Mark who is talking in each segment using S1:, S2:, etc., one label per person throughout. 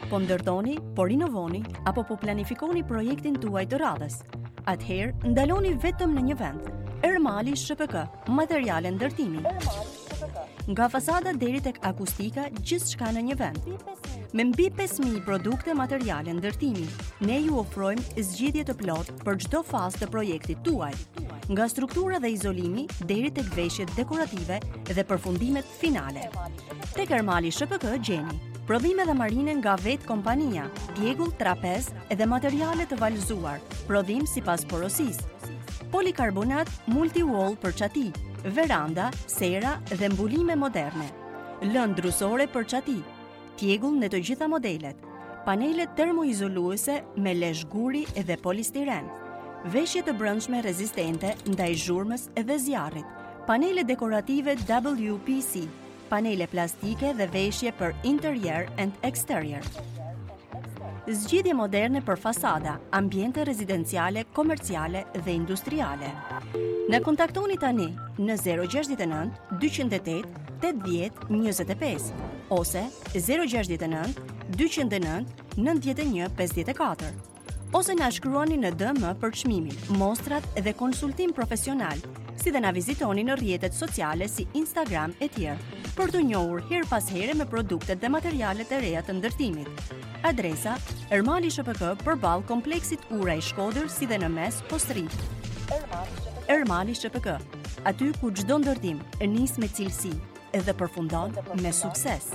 S1: Po ndërtoni, po rinovoni apo po planifikoni projektin tuaj të radhës. Atëherë, ndaloni vetëm në një vend. Ermali SHPK, materiale ndërtimi. Nga fasada deri tek akustika, gjithçka në një vend. Me mbi 5.000 produkte materiale ndërtimi, ne ju ofrojmë zgjidhje të plotë për çdo fazë të projektit tuaj, nga struktura dhe izolimi deri tek veshjet dekorative dhe përfundimet finale. Tek Ermali SHPK gjeni prodhime dhe marine nga vetë kompania, pjegull, trapez dhe materiale të valëzuar, prodhim sipas porosisë. Polikarbonat multi-wall për çati, veranda, sera dhe mbulime moderne. Lëndë drusore për çati, tjegull në të gjitha modelet, panele termoizoluese me lesh guri dhe polistiren, veshje të brendshme rezistente ndaj zhurmës dhe zjarrit, panele dekorative WPC, panele plastike dhe veshje për interior and exterior. Zgjidhje moderne për fasada, ambiente rezidenciale, komerciale dhe industriale. Na kontaktoni tani në 069 208 80 25 ose 069 209 91 54 ose na shkruani në DM për çmimin, mostrat dhe konsultim profesional, si dhe na vizitoni në rrjetet sociale si Instagram e tjerë, për të njohur her pas here me produktet dhe materialet e reja të ndërtimit. Adresa: Ermali SHPK përballë kompleksit Ura i Shkodër, si dhe në mes Postri. Ermali SHPK, aty ku çdo ndërtim nis me cilësi dhe përfundon me sukses.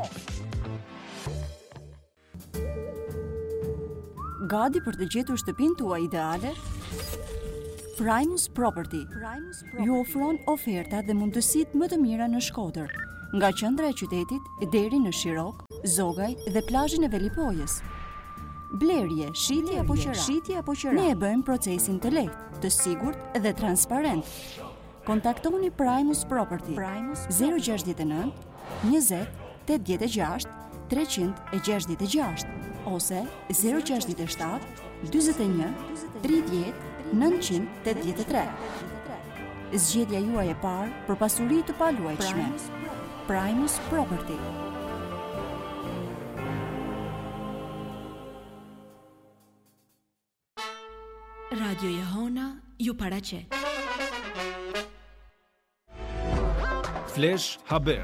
S1: Gati për të gjetur shtëpinë tuaj ideale? Primus Property ju ofron oferta dhe mundësitë më të mira në Shkodër, nga qendra e qytetit deri në Shirok, Zogaj dhe plazhin e Velipojës. Blerje, shitje apo qira. Ne e bëjmë procesin të lehtë, të sigurt dhe transparent. Kontaktoni Primus Property 069 20 86 366 ose 067 41 30 983. Zgjedhja juaj e parë për pasuri të paluajtshme. Primus Property. Radio Jehona ju paraqet.
S2: Flash Haber.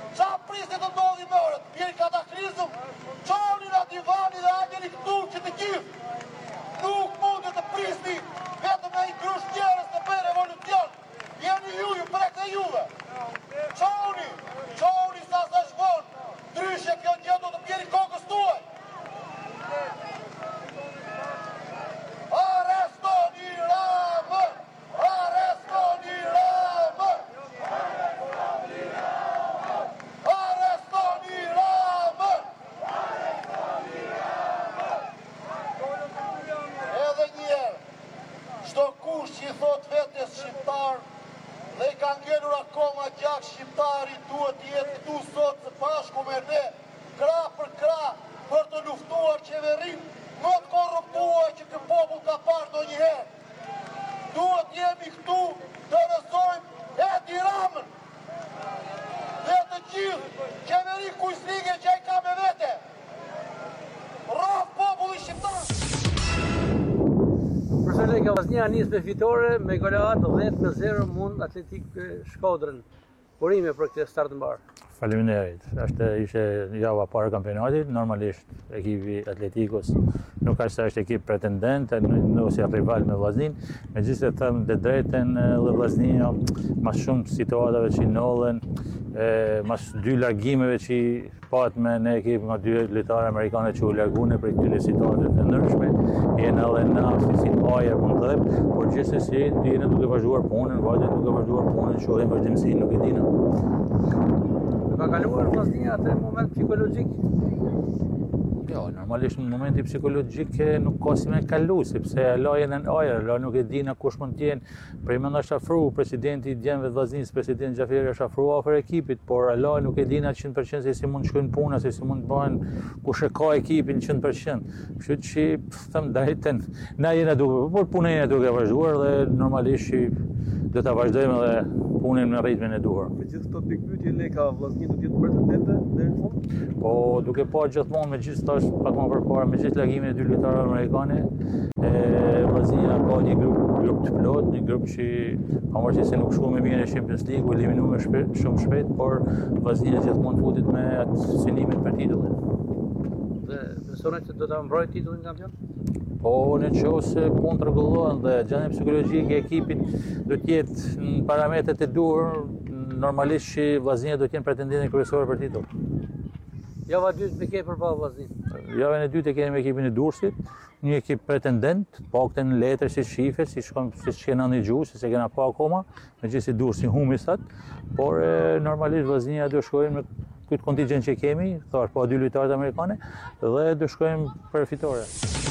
S3: Çoni na divani dhe hajeni këtu që të gjithë. që i thot vetes shqiptar dhe i kanë ngelur akoma gjak shqiptari duhet jetë këtu sot së bashku me ne, krah për krah, për të luftuar qeverin më të korruptuar që ky popull ka parë ndonjëherë. Duhet jemi këtu të rësojmë Edi Ramën dhe të gjithë qeveri kujdeslige që ai ka me vete. Rraf populli shqiptar!
S4: Leka Vllaznia nis me fitore me goleat 10-0 mund Atletik Shkodrën. Urime për këtë start të mbar.
S5: Faleminderit. Ishte java para kampionatit, normalisht ekipi Atletikos nuk ka se është ekip pretendent, ose rival me Vllaznin, megjithëse them të drejtën dhe Vllaznia mas shumë situatave që ndodhen, mas dy largimeve që pat me në ekip nga dy lojtarë amerikanë që u larguan për këtyre situatave të ndryshme, janë edhe në si ajër mund të them, por gjithsesi jeni duke vazhduar punën, duke vazhduar punën, shohim vazhdimsinë, nuk e dina.
S4: Ka kaluar Vllaznia atë moment psikologjik?
S5: Jo, normalisht në momenti psikologjik nuk ka si me kalu, sepse lajën e ajër, la nuk e dina kush mund t'jenë. Prej më është afru, presidenti i djemve Vllaznisë, president Xhaferi është afru afër ekipit, por la nuk e dina 100% se si mund shkojnë puna, se si mund bëhen, kush e ka ekipin 100%. Kështu që them drejtën, na jena duke, por punën jena duke vazhduar dhe normalisht do ta vazhdojmë edhe punën në ritmin e duhur.
S6: Me gjithë këto pikpyetje Leka Vllaznia do të jetë pretendente deri në fund?
S5: Po duke pa gjithmonë me gjithë tash pak më përpara me gjithë largimin e dy lojtarëve amerikanë, Vllaznia ka një grup të plot, një grup që pavarësisht se nuk shkoi më mirë në Champions League, u eliminuar shumë shpejt, por Vllaznia gjithmonë futet me atë synimin për titullin.
S4: Dhe besoni se do ta mbrojë titullin kampion?
S5: Po në qoftë se punë rregullohen dhe gjendja psikologjike e ekipit do të jetë në parametrat e duhur, normalisht që Vllaznia do të jenë pretendenti kryesor për titull.
S4: Java 2 me ke përballë Vllaznin.
S5: Javën e dytë kemi ekipin e Durrësit, një ekip pretendent, paktën në letër si shife, siç kena ndëgjuar, se kena pa akoma, megjithëse Durrësi humbi sot, por normalisht Vllaznia do shkojmë me këtë kontingjent që kemi, thash pa dy lojtarë amerikanë dhe do shkojmë për fitore.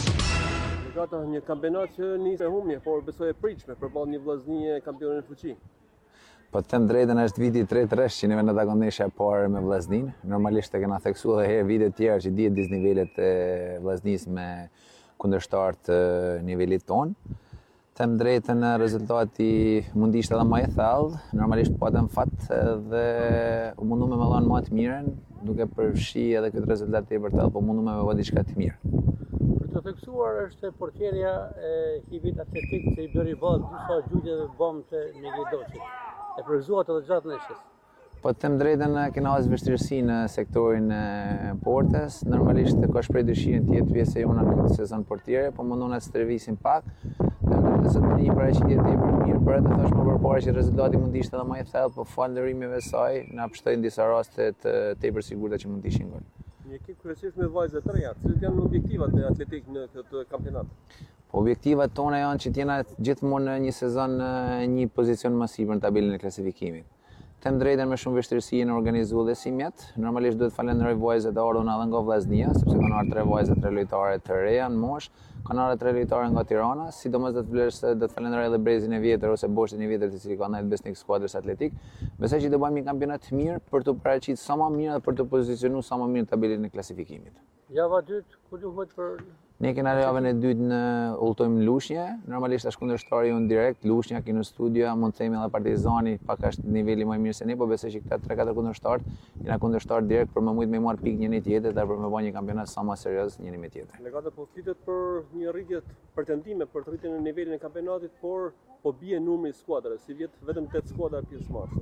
S6: Gata një kampionat që nis me humbje, por besoj e pritshme përballë një Vllaznie kampione në fuqi.
S7: Po të them drejtën, është viti 3-3 që neve në takon ndeshja e parë me Vllaznin. Normalisht e kena theksuar edhe herë vite të tjera që dihet disnivelet e Vllaznisë me kundërshtar të nivelit ton. Them drejtën, rezultati mund ishte edhe më i thellë, normalisht patëm fat dhe u mundu me dhënë më të mirën, duke përfshi edhe këtë rezultat tepër të, po mundu me bë diçka të mirë.
S4: Të theksuar është portierja e ekipit Atletik që i bëri ballë disa gjujtje dhe bomë të Negidoçit. E përgëzuat edhe gjatë ndeshjes.
S7: Po të them drejtën, kena pas vështirësi në sektorin e portës. Normalisht ka shpreh dëshirën të jetë pjesë e jona këtë sezon portiere, po mundona të stërvisim pak. Dhe sot me një paraqitje tepër mirë, por edhe thash më përpara që rezultati mund të ishte edhe më i thellë, po fal ndërimeve saj na pështojnë disa raste të tepër sigurta që mund të ishin gol.
S6: Një ekip kryesisht me vajza të reja, cilat janë objektivat e Atletik në këtë kampionat?
S7: Po objektivat tona janë që t'jena gjithmonë në një sezon në një pozicion më sipër në tabelën e klasifikimit. Them drejtën, me shumë vështirësi në organizuar dhe si mjet. Normalisht duhet falenderoj vajzat e ardhur edhe nga Vllaznia, sepse kanë ardhur 3 vajza, 3 lojtare të reja në moshë, kanë ardhur 3 lojtare nga Tirana, sidomos do të falenderoj edhe Brezin e vjetër ose Boshtin e vjetër, i cili ka ndajt besnik skuadrës Atletik. Besoj që do bëjmë një kampionat të mirë për të paraqitur sa më mirë dhe për të pozicionuar sa më mirë në tabelën e klasifikimit.
S4: Java 2, ku duhet për
S7: Ne kena javën e dytë në udhtojmë në Lushnjë, normalisht është kundërshtari unë direkt, Lushnja, Kino Studio, mund të themi edhe Partizani, pak është niveli më i mirë se ne, po besoj që këta 3-4 kundërshtarë janë kundërshtarë direkt për më shumë me marr pikë njëri tjetrit dhe për më bëj një kampionat sa më serioz njëri me tjetrin.
S6: Legata po flitet për një rritje pretendime për të rritjen e nivelit e kampionatit, por po bie numri i skuadrave, si vjet vetëm 8 skuadra pjesëmarrëse.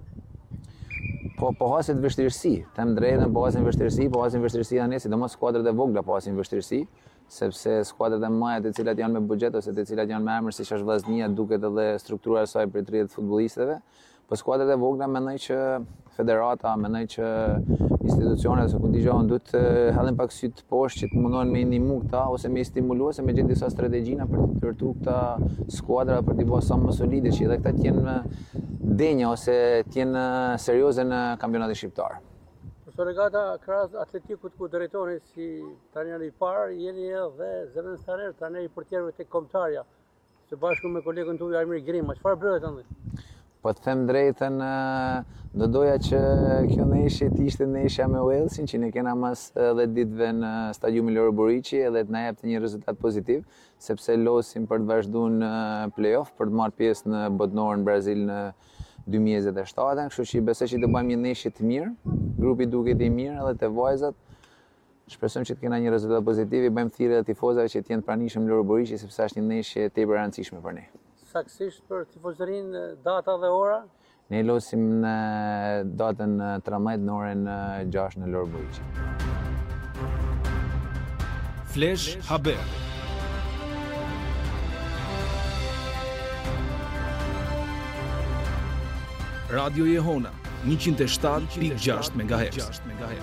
S7: Po hasin vështirësi, them drejtën, po hasin vështirësi tani, sidomos skuadrat e vogla po hasin vështirësi, sepse skuadrat e mëdha të cilat janë me buxhet ose të cilat janë me emër siç është Vllaznia, duket edhe struktura e saj për 30 futbollistëve, po skuadrat e vogla mendoj që federata, mendoj që institucionet ose kundizhon duhet të hallin pak sy të poshtë që të mundohen me ndihmu këta ose me stimulu ose me gjetë disa strategjina për të tërtu këta skuadra për t'i bërë sa më solide që edhe këta të jenë denja ose të jenë serioze në kampionatin shqiptar.
S4: Regata krahas Atletikut ku drejtoni si trajneri i parë, jeni edhe zëvendëstar tani i portierëve tek Kombëtarja. së bashku me kolegën tuaj Armir Grima, çfarë bëhet ande?
S7: Po të them drejtën, do doja që kjo ndeshje të ishte ndeshja me Walesin, që ne kena mas 10 ditëve në stadiumin Loro Buriçi edhe të na jepte një rezultat pozitiv, sepse losim për të vazhduar në play-off, për të marrë pjesë në botënorën në Brazil në 2027, kështu që besoj që do bëjmë një ndeshje të mirë, grupi duket i mirë edhe te vajzat. Shpresojmë që të kena një rezultat pozitiv, i bëjmë thirrje të tifozëve që të jenë pranishëm Loro Buriçi sepse është një ndeshje tepër e rëndësishme për ne.
S4: Saktësisht për tifozërinë data dhe ora?
S7: Ne losim në datën 13 në orën 6 në Loro Buriçi.
S2: Flash Haber. Radio Jehona 107.6 MHz.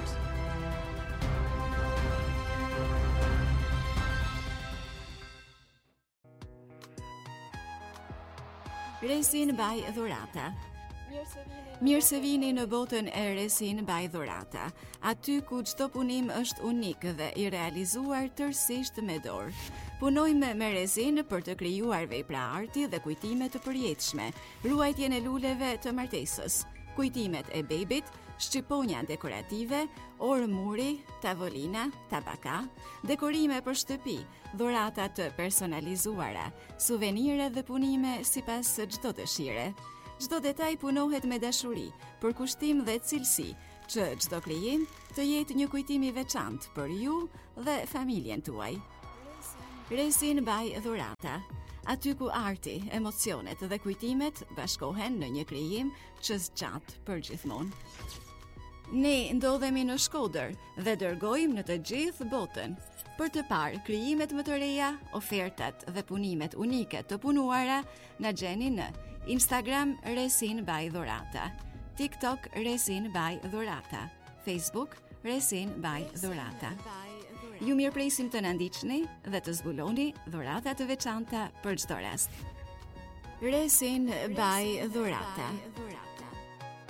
S8: Resin by Dhurata. Mirë se vini në botën e Resin by Dhurata, aty ku çdo punim është unik dhe i realizuar tërësisht me dorë. Punojmë me resin për të krijuar vepra arti dhe kujtime të përjetshme, ruajtjen e luleve të martesës, kujtimet e bebit, shqiponja dekorative, orë muri, tavolina, tabaka, dekorime për shtëpi, dhurata të personalizuara, suvenire dhe punime sipas çdo dëshire. Çdo detaj punohet me dashuri, për kushtim dhe cilësi, që çdo krijim të jetë një kujtim i veçantë për ju dhe familjen tuaj. Resin by Dhurata, aty ku arti, emocionet dhe kujtimet bashkohen në një krijim që zgjat për gjithmonë. Ne ndodhemi në Shkodër dhe dërgojmë në të gjithë botën. Për të parë krijimet më të reja, ofertat dhe punimet unike të punuara, na gjeni në Instagram Resin by Dhurata, TikTok Resin by Dhurata, Facebook Resin by Dhurata. Ju mirëpresim të na ndiqni dhe të zbuloni dhurata të veçanta për çdo rast. Resin by Dhurata.